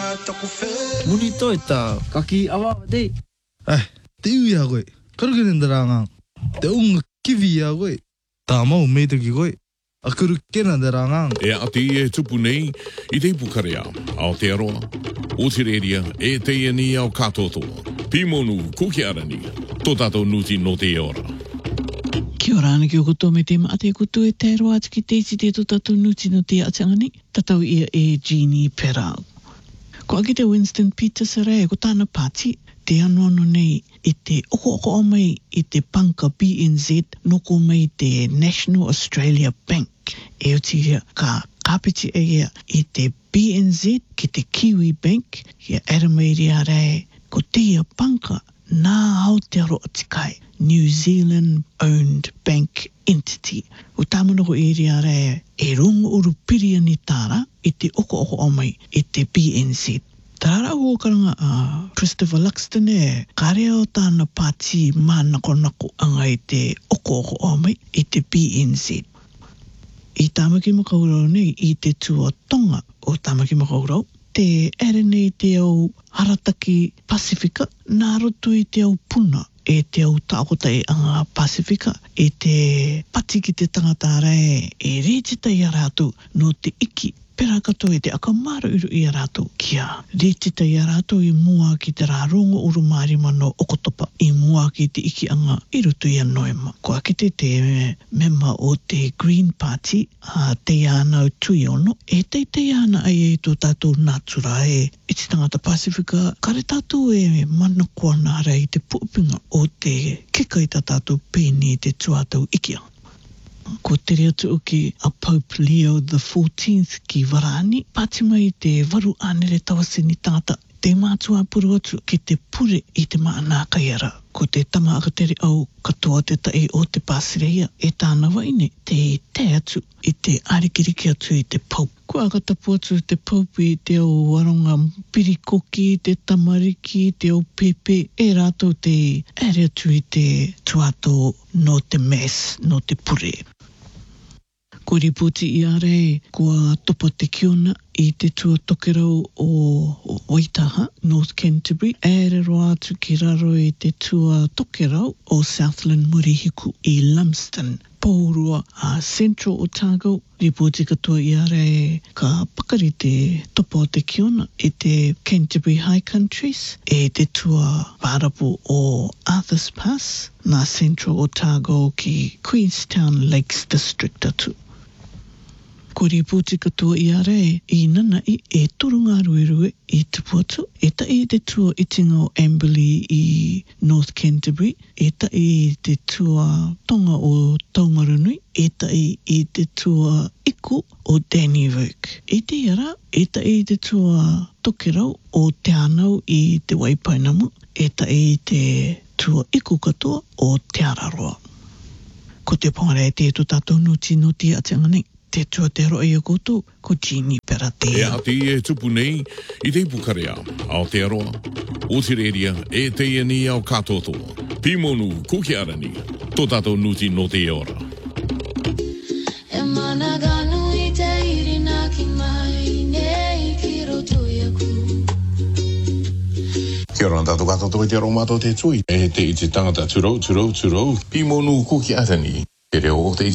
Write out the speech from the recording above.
Munito ita kaki awa de. Te uia koe. Karukenendara ngang. Te unga kivia koe. Tama umeitaki koe. Akuru kenandara ngang. E ati e tupu nei, I te pukarea, Aotearoa, Otireria, e te ni au katotoa. Pimonu, kukiarani, tō tātou nuti no te ora. Kia ora ana ki o koto me te maate kutu e te roa ati ki te iti te tō tātou nuti no te atangani, tatau ia e Jeannie Perau. Ko ake te Winston Peters rea, ko tāna pāti, te anoano nei I te oko o mai I te panka BNZ, noko mai te National Australia Bank. E o tia ka kapiti e ia I te BNZ ki te Kiwi Bank, ia Aramairia rea, ko te ia panka nā Aotearoa tikai, New Zealand owned bank entity. O tāmanoko e ria rea, e rongo uru piria ni tāra I te oko o mai I te BNZ. Tarara o karanga Christopher Luxton e karea o tāna pāti mānako anga I te oko o mai I te BNZ. I tāmaki makaurau nei I te tua tonga o tāmaki makaurau, te ere nei te au Harataki Pasifika, nā roto I te au puna e te au tākota e anga Pasifika, e te pati ki te tangata rai e rejita I a rātou no te iki. Pera katoa e te akamara uru I a rātou kia. Rejita I a rātou I mua ki te rārongo uru mārima no okotopa I mua ki te iki anga I rutu I a noema. Ko ake te member o te Green Party a te ana o tui ono e te ana ai e tō tātou nātura e I te tangata Pasifika kare tātou e mana kua nāra I te puupinga o te kika I tā tātou pēni te tuatau iki anga. Ko te rea tu ki a Pope Leo the 14th ki Warani, pāti mai te waru anere tawasini tangata, te mātua puru atu ki te pure I te maana kaiara. Ko te tama akatere au katoa te tae o te Pāsireia, e tāna waine te atu I te arikiriki atu I te Pope. Ko akatapu atu te Pope I te au waronga pirikoki, te tamariki, te au pepe, e rātou te ere atu I te tuato no te Mass, no te pure. Ko ripoti I are kua topa te kiona I te tua tokerau o Waitaha, North Canterbury, ere roa atu ki raro I te tua tokerau o Southland Murihiku I Lumsden, Pōrua a Central Otago, ripoti katoa I are ka pakari te topa o te kiona I te Canterbury High Countries, e te tua pārapu o Arthur's Pass, na Central Otago ki Queenstown Lakes District atu. Ko ripoti katoa I are I nana e turunga ruerue I tupu atu, e tai te tua itinga o Amberley I North Canterbury, e tai te tua tonga o Taumarunui, e tai I te tua iku o Dannevirke. E te iara, e tai te tua tokerau o Te Anau I te Waipainamu, e tai te tua iku katoa o Te Araroa. Ko te pongare te tu tātou nuti no te atanga nei. Te tua te roa I a koutou, ko Jeannie Perate. E ati e tupu nei, I te pukarea, Aotearoa, Otireria, e te ni au katotoa. Pimonu, kukiarani, tō tātou nuti no te ora. E mana ganu I te irina ki mai, nei ki roto I a ku. Kia ora tātou katotoa te aro mātou te tui. E te I te tangata turou, pimonu kukiarani. Te reo o te